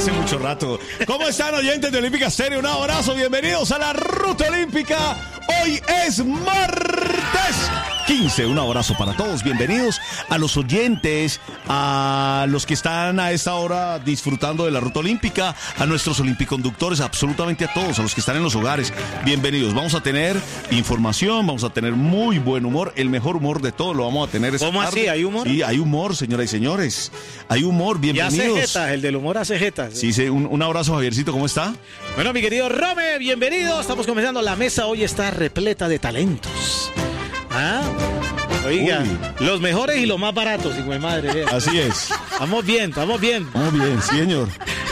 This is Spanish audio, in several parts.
hace mucho rato. ¿Cómo están, oyentes de Olímpica Estéreo? Un abrazo, bienvenidos a la Ruta Olímpica. Hoy es martes 15. Un abrazo para todos, bienvenidos a los oyentes, a los que están a esta hora disfrutando de la Ruta Olímpica, a nuestros olimpiconductores, absolutamente a todos, a los que están en los hogares. Bienvenidos. Vamos a tener información, vamos a tener muy buen humor, el mejor humor de todo lo vamos a tener esta ¿Cómo tarde. así? ¿Hay humor? Sí, hay humor, señoras y señores. Hay humor, bienvenidos. Ya hace jetas, el del humor hace jetas. Sí, un abrazo, Javiercito, ¿cómo está? Bueno, mi querido Rome, bienvenido. Estamos comenzando. La mesa hoy está repleta de talentos. ¿Ah? Oiga, los mejores y los más baratos, hijo de madre. Bien. Así es. Estamos bien, estamos bien. Muy bien, sí, señor.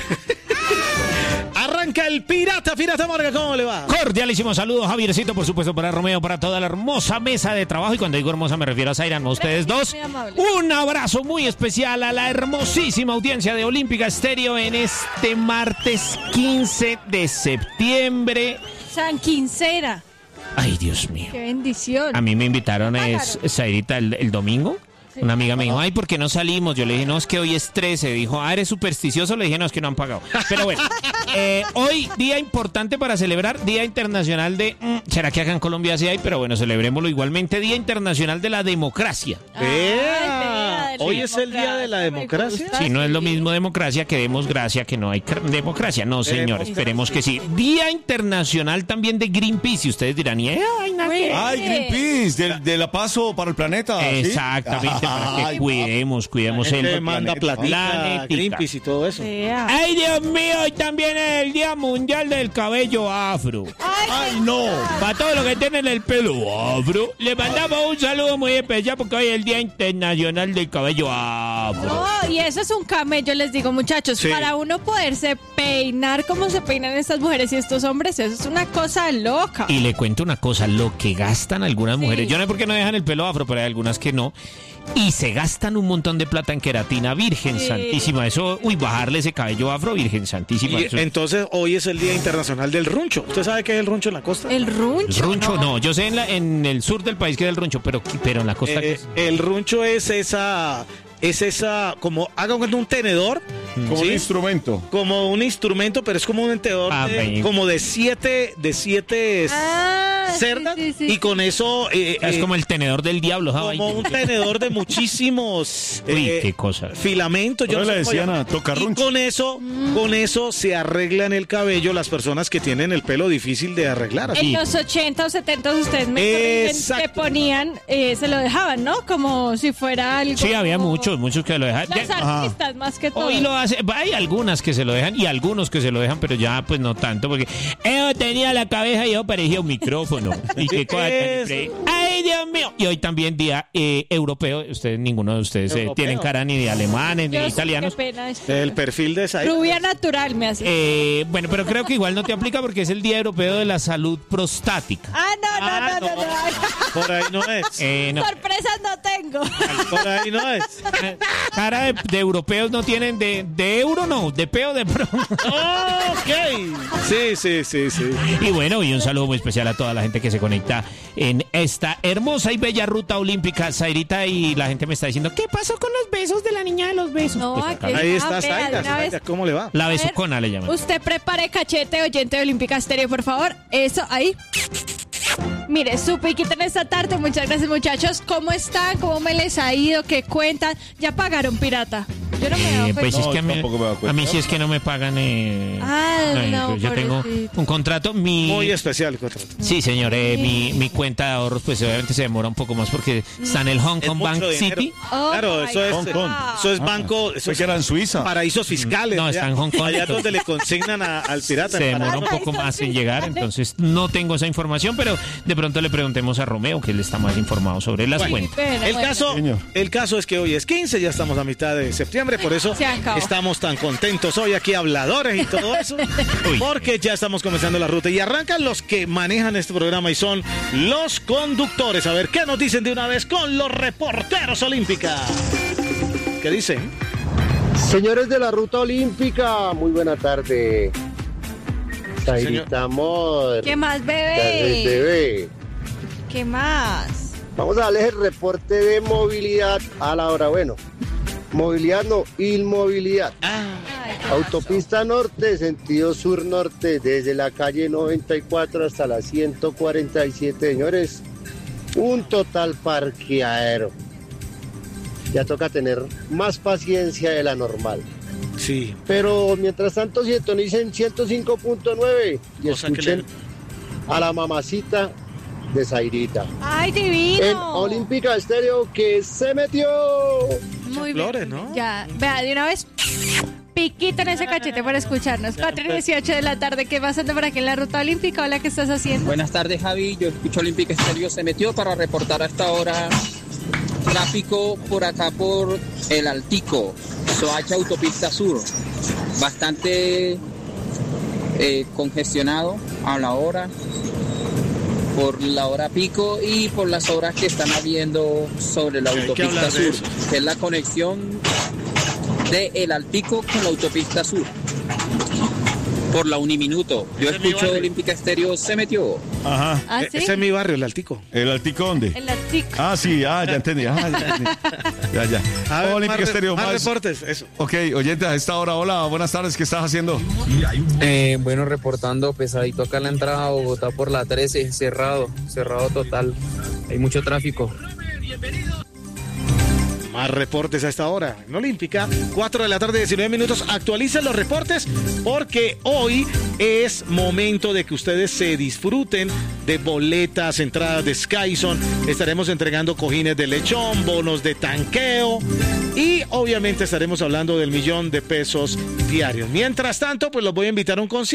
Arranca el Pirata Morga, ¿cómo le va? Cordialísimo saludo, Javiercito, por supuesto, para Romeo, para toda la hermosa mesa de trabajo. Y cuando digo hermosa me refiero a Zairan, a ustedes dos. Un abrazo muy especial a la hermosísima audiencia de Olímpica Estéreo en este martes 15 de septiembre. San Quincera. Ay, Dios mío. Qué bendición. A mí me invitaron Zairita el domingo. Una amiga me dijo, ay, ¿por qué no salimos? Yo le dije, no, es que hoy es 13. Dijo, ¿eres supersticioso? Le dije, no, es que no han pagado. Pero bueno, hoy día importante para celebrar, Día Internacional de... ¿será que acá en Colombia sí hay? Pero bueno, celebrémoslo igualmente, Día Internacional de la Democracia. ¿Hoy es el Día de la Democracia? Sí, no es lo mismo democracia que demos gracia, que no hay democracia. No, señor, esperemos que sí. Día Internacional también de Greenpeace. Y ustedes dirán, Ay, Greenpeace, de la Paso para el planeta. ¿Sí? Exactamente. Para que cuidemos el manda platica, Greenpeace y todo eso. Ay, Dios mío, hoy también es el Día Mundial del Cabello Afro. Ay, no. Para todos los que tienen el pelo afro, le mandamos un saludo muy especial porque hoy es el Día Internacional del Cabello Afro. Oh, y eso es un camello, les digo, muchachos. Sí. Para uno poderse peinar como se peinan estas mujeres y estos hombres, eso es una cosa loca. Y le cuento una cosa, lo que gastan algunas mujeres, yo no sé por qué no dejan el pelo afro, pero hay algunas que no. Y se gastan un montón de plata en queratina, Virgen Santísima. Eso, bajarle ese cabello afro, Virgen Santísima. Y entonces hoy es el Día Internacional del Runcho. ¿Usted sabe qué es el runcho en la costa? ¿El runcho? El runcho no, yo sé en el sur del país que es el runcho, pero en la costa... el runcho es esa, como, hagan un tenedor. Como un instrumento. Como un instrumento, pero es como un tenedor como de siete cerdas. Sí. Y con eso... es como el tenedor del diablo. Como un tenedor de muchísimos qué cosa. filamentos. Yo le decían a tocarruncho. Y con eso se arreglan el cabello las personas que tienen el pelo difícil de arreglar. En los 80 o 70 ustedes me corrigen, que ponían, se lo dejaban, ¿no? Como si fuera algo... Sí, había muchos que lo dejan. Los artistas más que todo. Hoy lo hace, hay algunas que se lo dejan y algunos que se lo dejan, pero ya pues no tanto, porque yo tenía la cabeza y yo parecía un micrófono. Y qué cosa tan... ¡Ay, Dios mío! Y hoy también día europeo. Ustedes, ninguno de ustedes tienen cara ni de alemanes ni de italianos. Qué pena, el perfil de esa... Rubia natural me hace. Bueno, pero creo que igual no te aplica porque es el Día Europeo de la Salud Prostática. No. Por ahí no es. No. Sorpresas no tengo. Por ahí no es. Cara de europeos no tienen de euro, no, de peo de pro. Ok. Sí. Y bueno, y un saludo muy especial a toda la gente que se conecta en esta hermosa y bella ruta olímpica, Zairita, y la gente me está diciendo, ¿qué pasó con los besos de la niña de los besos? No, Pues aquí ahí está Zaira, Zaira, ¿cómo le va? la besucona le llaman. Usted prepare cachete, oyente de Olímpica Estéreo, por favor. Eso, ahí. Mire, su piquita en esta tarde. Muchas gracias, muchachos. ¿Cómo están? ¿Cómo me les ha ido? ¿Qué cuentan? ¿Ya pagaron, pirata? Yo no me he dado Pues cuenta. es que tampoco me he dado cuenta. a mí sí es que no me pagan. No, yo tengo pobrecito. un contrato. Muy especial el contrato. Sí, señor. Mi cuenta de ahorros, pues obviamente se demora un poco más porque está en el Hong Kong Bank City. Claro, eso es Hong Kong. Eso es banco. Eso Fue que era en Suiza. Paraísos fiscales. No, está en Hong Kong. Allá donde le consignan al pirata. Se demora un poco más en llegar, entonces no tengo esa información, pero de pronto le preguntemos a Romeo, que él está más informado sobre las cuentas. El caso es que hoy es 15, ya estamos a mitad de septiembre, por eso estamos tan contentos hoy aquí, habladores y todo eso, porque ya estamos comenzando la ruta y arrancan los que manejan este programa y son los conductores. A ver, ¿qué nos dicen de una vez con los reporteros olímpica? ¿Qué dicen? Señores de la Ruta Olímpica, muy buena tarde. Zairita, amor. ¿Qué más, bebé? Bebé. ¿Qué más? Vamos a darles el reporte de movilidad a la hora. Bueno, Movilidad no, inmovilidad. Autopista norte, sentido sur-norte, desde la calle 94 hasta la 147, señores. Un total parqueadero. Ya toca tener más paciencia de la normal. Sí. Pero mientras tanto sintonicen 105.9 y escuchen a la mamacita de Zairita. ¡Ay, divino! En Olímpica Estéreo que se metió. Muy Flores, bien. ¿no? Ya, vea, de una vez, piquito en ese cachete para escucharnos. 4:18 de la tarde, ¿qué pasando por aquí en la Ruta Olímpica? Hola, ¿qué estás haciendo? Buenas tardes, Javi. Yo escucho Olímpica Estéreo se metió para reportar a esta hora tráfico por acá por el Altico, Soacha Autopista Sur. Bastante congestionado a la hora, por la hora pico y por las obras que están habiendo sobre la autopista sur, que es la conexión de El Altico con la autopista sur. Por la Uniminuto. Yo escucho Olímpica Estéreo se metió. Ajá. ¿Ah, sí? Ese es mi barrio, el Altico. ¿El Altico dónde? El Altico. Ah, sí, ya entendí. Ya. A ver, Olímpica Estéreo, más reportes, eso. Ok, oyentes, a esta hora, hola, buenas tardes, ¿qué estás haciendo? Bueno, reportando pesadito acá en la entrada a Bogotá por la 13, cerrado total. Hay mucho tráfico. Más reportes a esta hora. En Olímpica, 4 de la tarde, 19 minutos. Actualicen los reportes porque hoy es momento de que ustedes se disfruten de boletas, entradas de Skyzone. Estaremos entregando cojines de lechón, bonos de tanqueo y obviamente estaremos hablando del $1,000,000 diarios. Mientras tanto, pues los voy a invitar a un concierto.